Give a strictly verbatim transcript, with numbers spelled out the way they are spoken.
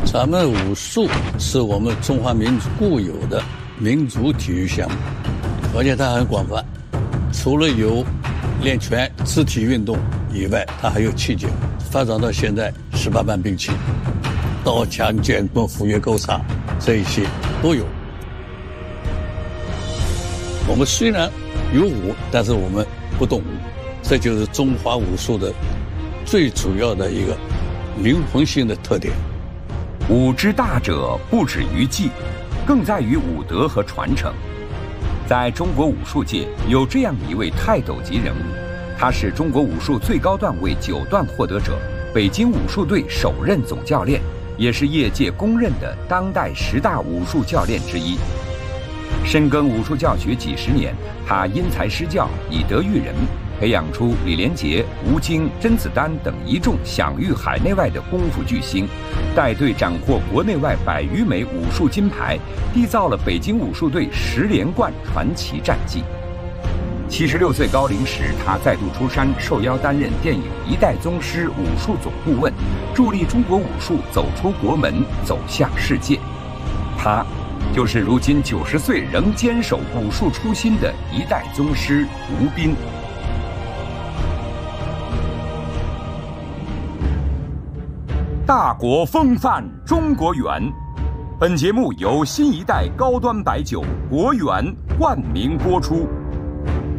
咱们武术是我们中华民族固有的民族体育项目，而且它很广泛，除了有练拳肢体运动以外，它还有气功，发展到现在十八般兵器，刀枪剑棍斧钺钩叉这一些都有。我们虽然有武，但是我们不懂武，这就是中华武术的最主要的一个灵魂性的特点。 武之大者，不止于技，更在于武德和传承。在中国武术界，有这样一位泰斗级人物，他是中国武术最高段位九段获得者，北京武术队首任总教练，也是业界公认的当代十大武术教练之一。深耕武术教学几十年，他因材施教，以德育人，培养出李连杰、吴京、甄子丹等一众享誉海内外的功夫巨星，带队斩获国内外百余枚武术金牌，缔造了北京武术队十连冠传奇战绩。七十六岁高龄时，他再度出山，受邀担任电影《一代宗师》武术总顾问，助力中国武术走出国门，走向世界。他就是如今九十岁仍坚守武术初心的一代宗师吴斌。大国风范，中国远。本节目由新一代高端白酒国源冠名播出。